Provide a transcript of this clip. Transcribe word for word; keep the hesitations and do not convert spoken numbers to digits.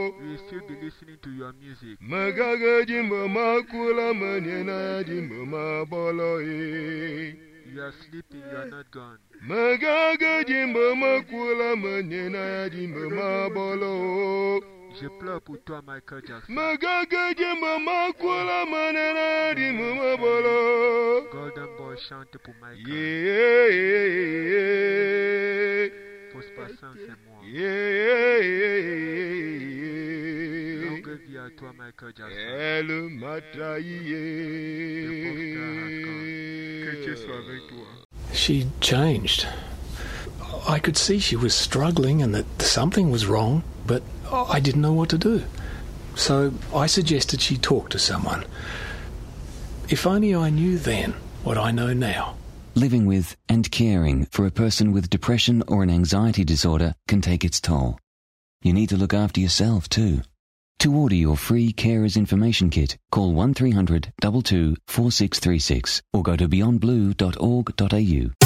will still be listening to your music. Magaga jimbo makula manena jimbo mabolo e. You are sleeping, you are not gone. Magaga jimbo makula manena jimbo mabolo. Je pleure pour toi, Michael Jackson. Magaga jimbo makula manena jimbo mabolo. Golden Boy chante pour Michael. Yeah, yeah, yeah. Pose patience et moi. Yeah, yeah, yeah. Longue vie à toi, Michael Jackson. Elle m'a trahi. Que Dieu soit avec toi. She changed. I could see she was struggling and that something was wrong, but I didn't know what to do. So I suggested she talk to someone. If only I knew then what I know now. Living with and caring for a person with depression or an anxiety disorder can take its toll. You need to look after yourself too. To order your free Carers Information Kit, call one three hundred two two four six three six or go to beyond blue dot org dot a u.